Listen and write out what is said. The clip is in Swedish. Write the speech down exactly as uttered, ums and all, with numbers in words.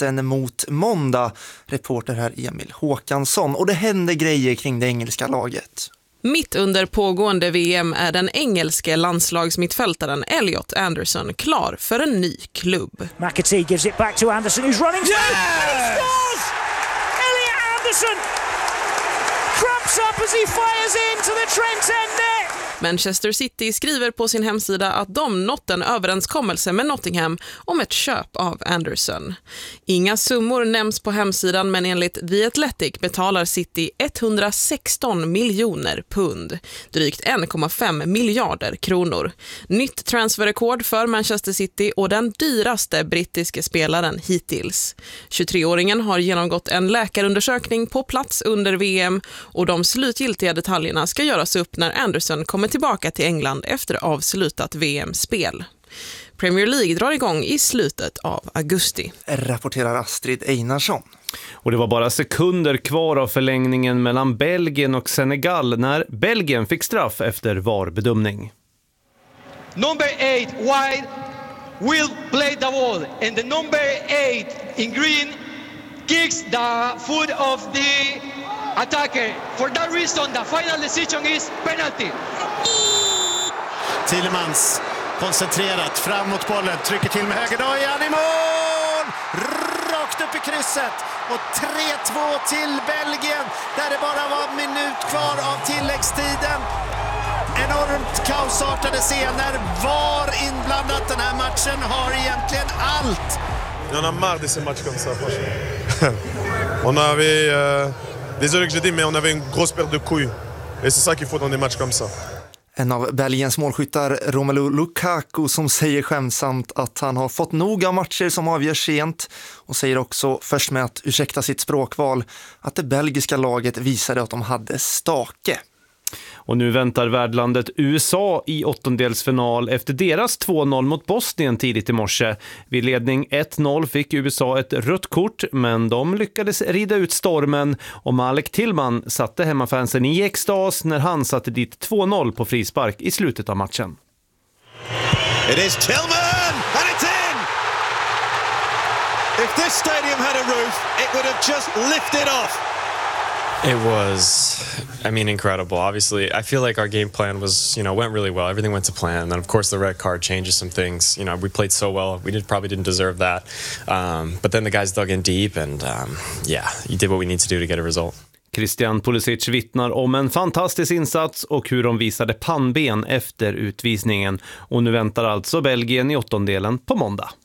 natten mot måndag. Reporter här Emil Håkansson. Och det hände grejer kring det engelska laget. Mitt under pågående V M är den engelske landslagsmittfältaren Elliot Anderson klar för en ny klubb. McAtee gives it back to Anderson who's running through. Yes! And he scores! Elliot Anderson cramps up as he fires into the Trent End net. Manchester City skriver på sin hemsida att de nått en överenskommelse med Nottingham om ett köp av Anderson. Inga summor nämns på hemsidan, men enligt The Athletic betalar City etthundrasexton miljoner pund, drygt en komma fem miljarder kronor. Nytt transferrekord för Manchester City och den dyraste brittiska spelaren hittills. tjugotre-åringen har genomgått en läkarundersökning på plats under V M och de slutgiltiga detaljerna ska göras upp när Anderson kommer tillbaka till England efter avslutat V M-spel. Premier League drar igång i slutet av augusti. Rapporterar Astrid Einarsson. Och det var bara sekunder kvar av förlängningen mellan Belgien och Senegal när Belgien fick straff efter V A R-bedömning. Number eight wide will play the ball and the number eight in green kicks the foot of the attacker. For that reason, the final decision is penalty. Thielemans koncentrerat framåt bollen, trycker till med höger, då är han i mål! Rakt upp i krysset och tre två till Belgien där det bara var en minut kvar av tilläggstiden. Enormt kaosartade scener, var inblandat. Den här matchen har egentligen allt. On a marre de ces matchs comme ça, franchement. On avait, euh, désolé que je dis, mais on avait une grosse perte de couilles. Et c'est ça qu'il faut dans des matchs comme ça. En av Belgiens målskyttar, Romelu Lukaku, som säger skämsamt att han har fått nog av matcher som avgörs sent och säger också, först med att ursäkta sitt språkval, att det belgiska laget visade att de hade stake. Och nu väntar värdlandet U S A i åttondelsfinal efter deras två noll mot Bosnien tidigt i morse. Vid ledning ett noll fick U S A ett rött kort, men de lyckades rida ut stormen och Malik Tillman satte hemmafansen i extas när han satte dit två noll på frispark i slutet av matchen. It is Tillman and it's in! If this stadium had a roof, it would have just lifted off. It was, I mean, incredible. Obviously, I feel like our game plan was, you know, went really well. Everything went to plan. And then, of course, the red card changes some things. You know, we played so well. We did probably didn't deserve that. Um, but then the guys dug in deep and, um, yeah, you did what we need to do to get a result. Christian Pulisic vittnar om en fantastisk insats och hur de visade pannben efter utvisningen. Och nu väntar alltså Belgien i åttondelen på måndag.